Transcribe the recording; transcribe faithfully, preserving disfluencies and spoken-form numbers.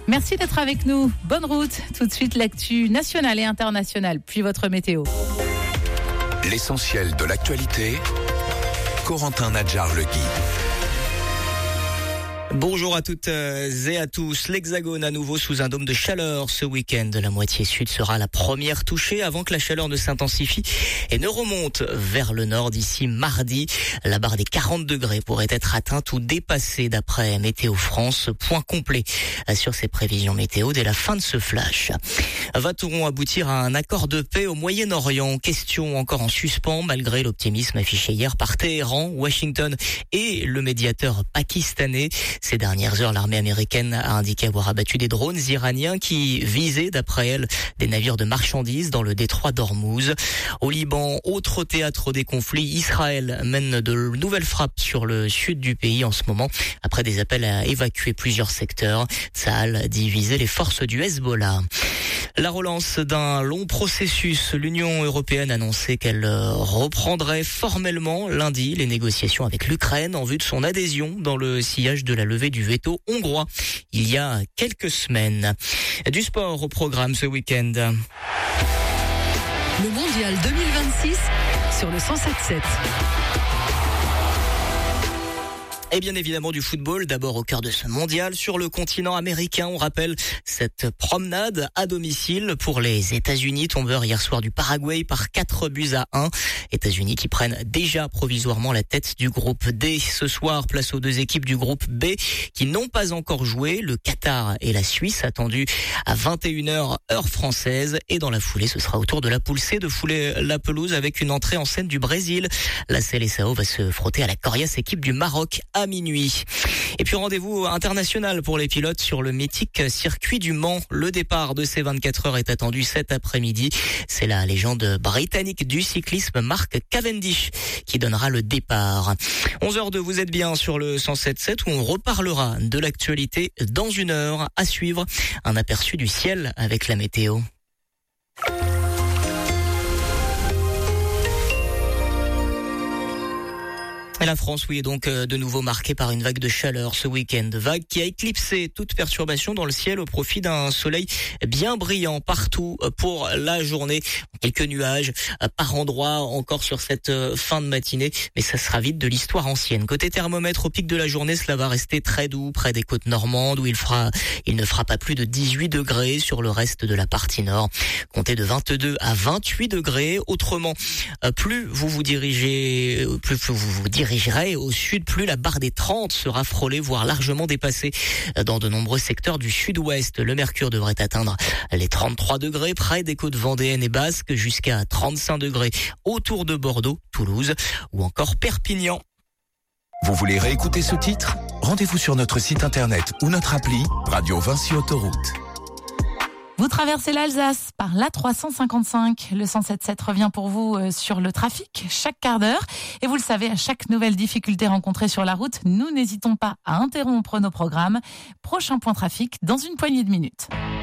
Merci d'être avec nous. Bonne route. Tout de suite, l'actu nationale et internationale, puis votre météo. L'essentiel de l'actualité, Corentin Nadjar-Le Guy. Bonjour à toutes et à tous. L'Hexagone à nouveau sous un dôme de chaleur ce week-end. La moitié sud sera la première touchée avant que la chaleur ne s'intensifie et ne remonte vers le nord d'ici mardi. La barre des quarante degrés pourrait être atteinte ou dépassée d'après Météo France. Point complet sur ces prévisions météo dès la fin de ce flash. Va-t-on aboutir à un accord de paix au Moyen-Orient? Question encore en suspens malgré l'optimisme affiché hier par Téhéran, Washington et le médiateur pakistanais. Ces dernières heures, l'armée américaine a indiqué avoir abattu des drones iraniens qui visaient, d'après elle, des navires de marchandises dans le détroit d'Ormuz. Au Liban, autre théâtre des conflits, Israël mène de nouvelles frappes sur le sud du pays en ce moment, après des appels à évacuer plusieurs secteurs. Tsahal dit viser les forces du Hezbollah. La relance d'un long processus. L'Union européenne a annoncé qu'elle reprendrait formellement lundi les négociations avec l'Ukraine en vue de son adhésion dans le sillage de la levée du veto hongrois il y a quelques semaines. Du sport au programme ce week-end. Le mondial deux mille vingt-six sur le cent sept sept. Et bien évidemment du football, d'abord au cœur de ce mondial. Sur le continent américain, on rappelle cette promenade à domicile pour les États-Unis, tombeur hier soir du Paraguay par quatre buts à un. États-Unis qui prennent déjà provisoirement la tête du groupe D. Ce soir, place aux deux équipes du groupe B qui n'ont pas encore joué, le Qatar et la Suisse, attendus à vingt et une heures heure française. Et dans la foulée, ce sera au tour de la poule C de fouler la pelouse avec une entrée en scène du Brésil. La Seleção va se frotter à la coriace équipe du Maroc à minuit. Et puis rendez-vous international pour les pilotes sur le mythique circuit du Mans. Le départ de ces vingt-quatre heures est attendu cet après-midi. C'est la légende britannique du cyclisme Mark Cavendish qui donnera le départ. onze heures deux, vous êtes bien sur le cent sept sept où on reparlera de l'actualité dans une heure. À suivre, un aperçu du ciel avec la météo. Et la France, oui, est donc de nouveau marquée par une vague de chaleur ce week-end. Vague qui a éclipsé toute perturbation dans le ciel au profit d'un soleil bien brillant partout pour la journée. Quelques nuages par endroits encore sur cette fin de matinée, mais ça sera vite de l'histoire ancienne. Côté thermomètre, au pic de la journée, cela va rester très doux près des côtes normandes où il fera, il ne fera pas plus de dix-huit degrés sur le reste de la partie nord. Comptez de vingt-deux à vingt-huit degrés. Autrement, plus vous vous dirigez, plus vous vous dirigez au sud, plus la barre des trente sera frôlée, voire largement dépassée dans de nombreux secteurs du sud-ouest. Le mercure devrait atteindre les trente-trois degrés près des côtes vendéennes et basques, jusqu'à trente-cinq degrés autour de Bordeaux, Toulouse ou encore Perpignan. Vous voulez réécouter ce titre? Rendez-vous sur notre site internet ou notre appli Radio Vinci Autoroute. Vous traversez l'Alsace par l'A trois cent cinquante-cinq. Le cent sept sept revient pour vous sur le trafic chaque quart d'heure. Et vous le savez, à chaque nouvelle difficulté rencontrée sur la route, nous n'hésitons pas à interrompre nos programmes. Prochain point trafic dans une poignée de minutes.